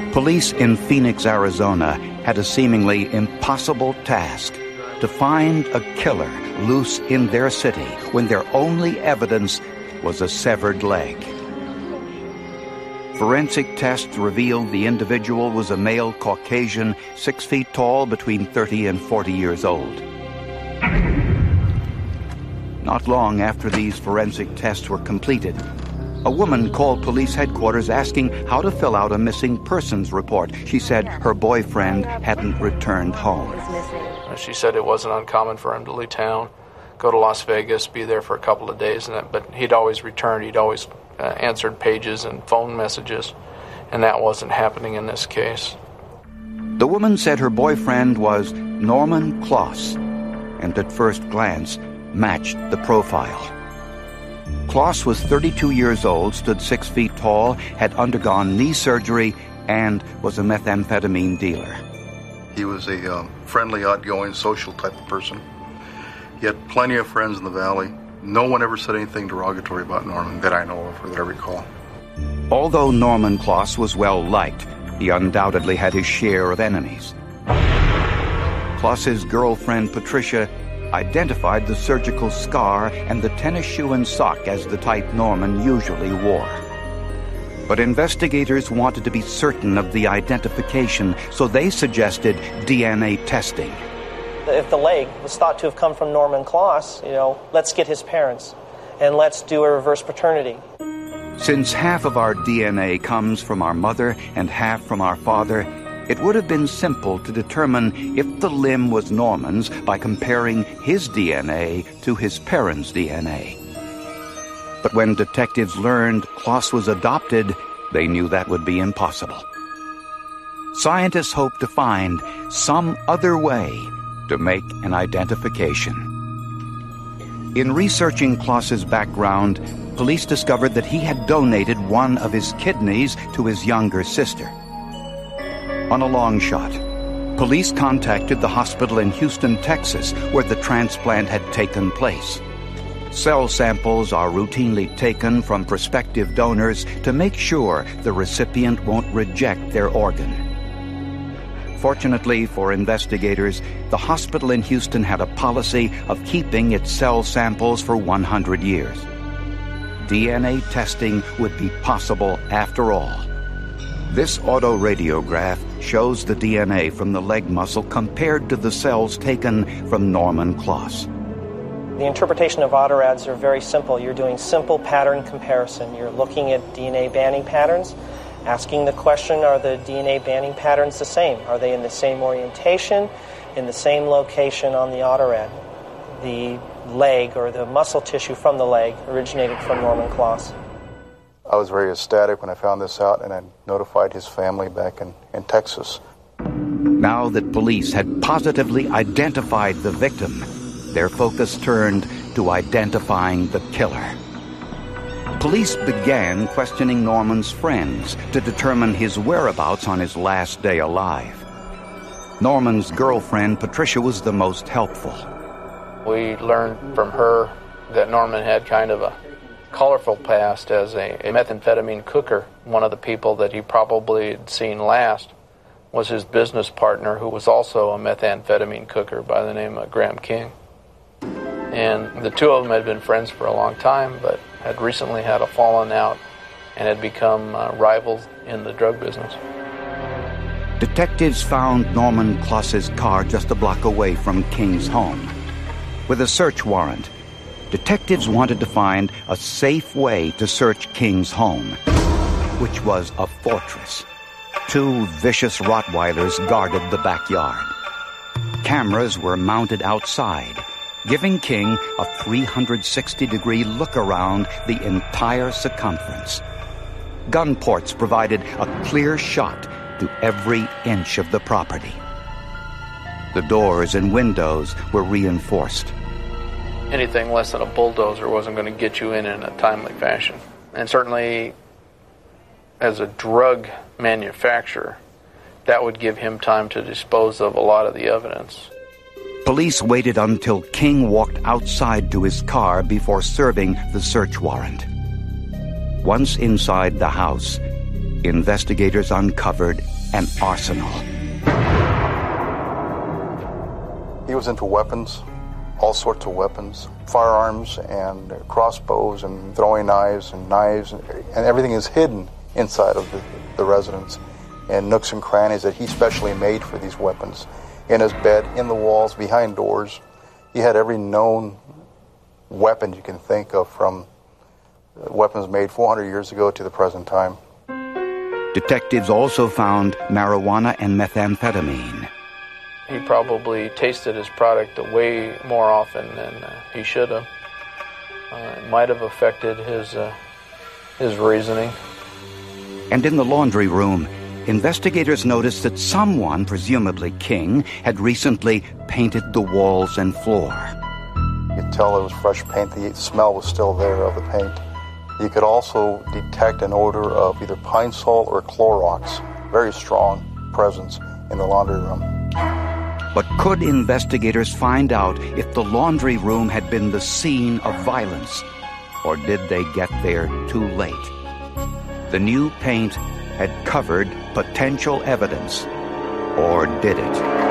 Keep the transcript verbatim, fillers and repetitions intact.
Police in Phoenix, Arizona, had a seemingly impossible task: to find a killer loose in their city when their only evidence was a severed leg. Forensic tests revealed the individual was a male Caucasian, six feet tall, between thirty and forty years old. Not long after these forensic tests were completed, a woman called police headquarters asking how to fill out a missing persons report. She said her boyfriend hadn't returned home. She said it wasn't uncommon for him to leave town, go to Las Vegas, be there for a couple of days, and that, but he'd always returned. He'd always uh, answered pages and phone messages, and that wasn't happening in this case. The woman said her boyfriend was Norman Kloss, and at first glance matched the profile. Kloss was thirty-two years old, stood six feet tall, had undergone knee surgery, and was a methamphetamine dealer. He was a um, friendly, outgoing, social type of person. He had plenty of friends in the valley. No one ever said anything derogatory about Norman that I know of or that I recall. Although Norman Kloss was well-liked, he undoubtedly had his share of enemies. Kloss's girlfriend, Patricia, identified the surgical scar and the tennis shoe and sock as the type Norman usually wore. But investigators wanted to be certain of the identification, so they suggested D N A testing. If the leg was thought to have come from Norman Kloss, you know, let's get his parents, and let's do a reverse paternity. Since half of our D N A comes from our mother and half from our father, it would have been simple to determine if the limb was Norman's by comparing his D N A to his parents' D N A. But when detectives learned Kloss was adopted, they knew that would be impossible. Scientists hoped to find some other way to make an identification. In researching Kloss's background, police discovered that he had donated one of his kidneys to his younger sister. On a long shot, police contacted the hospital in Houston, Texas, where the transplant had taken place. Cell samples are routinely taken from prospective donors to make sure the recipient won't reject their organ. Fortunately for investigators, the hospital in Houston had a policy of keeping its cell samples for one hundred years. D N A testing would be possible after all. This autoradiograph shows the D N A from the leg muscle compared to the cells taken from Norman Kloss. The interpretation of autorads are very simple. You're doing simple pattern comparison. You're looking at D N A banding patterns, asking the question, are the D N A banding patterns the same? Are they in the same orientation, in the same location on the autorad? The leg or the muscle tissue from the leg originated from Norman Kloss. I was very ecstatic when I found this out, and I notified his family back in, in Texas. Now that police had positively identified the victim, their focus turned to identifying the killer. Police began questioning Norman's friends to determine his whereabouts on his last day alive. Norman's girlfriend, Patricia, was the most helpful. We learned from her that Norman had kind of a colorful past as a, a methamphetamine cooker. One of the people that he probably had seen last was his business partner, who was also a methamphetamine cooker by the name of Graham King. And the two of them had been friends for a long time, but had recently had a falling out and had become uh, rivals in the drug business. Detectives found Norman Kloss's car just a block away from King's home. With a search warrant, detectives wanted to find a safe way to search King's home, which was a fortress. Two vicious Rottweilers guarded the backyard. Cameras were mounted outside, giving King a three hundred sixty degree look around the entire circumference. Gun ports provided a clear shot to every inch of the property. The doors and windows were reinforced. Anything less than a bulldozer wasn't going to get you in in a timely fashion. And certainly, as a drug manufacturer, that would give him time to dispose of a lot of the evidence. Police waited until King walked outside to his car before serving the search warrant. Once inside the house, investigators uncovered an arsenal. He was into weapons, all sorts of weapons, firearms and crossbows and throwing knives and knives, and everything is hidden inside of the, the residence, and nooks and crannies that he specially made for these weapons. In his bed, in the walls, behind doors. He had every known weapon you can think of, from weapons made four hundred years ago to the present time. Detectives also found marijuana and methamphetamine. He probably tasted his product way more often than uh, he should have. Uh, it might have affected his, uh, his reasoning. And in the laundry room, investigators noticed that someone, presumably King, had recently painted the walls and floor. You could tell it was fresh paint. The smell was still there of the paint. You could also detect an odor of either pine sol or Clorox, very strong presence in the laundry room. But could investigators find out if the laundry room had been the scene of violence, or did they get there too late? The new paint had covered potential evidence, or did it?